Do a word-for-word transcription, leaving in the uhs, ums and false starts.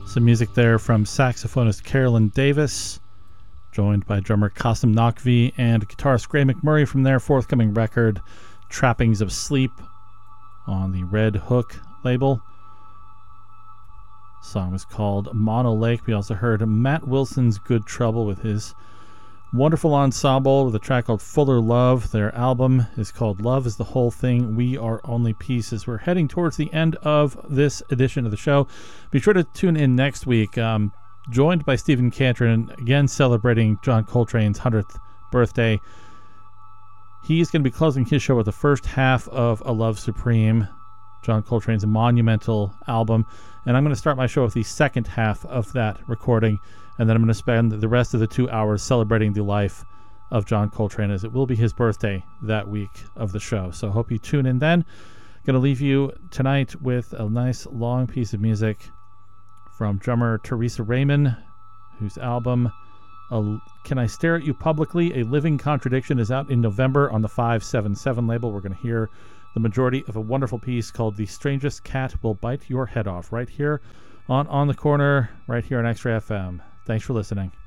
Some music there from saxophonist Carolyn Davis, joined by drummer Qasim Naqvi and guitarist Gray McMurray from their forthcoming record, Trappings of Sleep, on the Red Hook label. The song was called Mono Lake. We also heard Matt Wilson's Good Trouble with his wonderful ensemble with a track called Fuller Love. Their album is called Love is the Whole Thing, We Are Only Pieces. We're heading towards the end of this edition of the show. Be sure to tune in next week. Um, joined by Stephen Cantron, again celebrating John Coltrane's hundredth birthday. He's going to be closing his show with the first half of A Love Supreme, John Coltrane's monumental album. And I'm going to start my show with the second half of that recording. And then I'm going to spend the rest of the two hours celebrating the life of John Coltrane, as it will be his birthday that week of the show. So hope you tune in then. Going to leave you tonight with a nice long piece of music from drummer Teresa Raymond, whose album uh, Can I Stare at You Publicly? A Living Contradiction is out in November on the five seven seven label. We're going to hear the majority of a wonderful piece called The Strangest Cat Will Bite Your Head Off, right here on On the Corner, right here on X-Ray F M. Thanks for listening.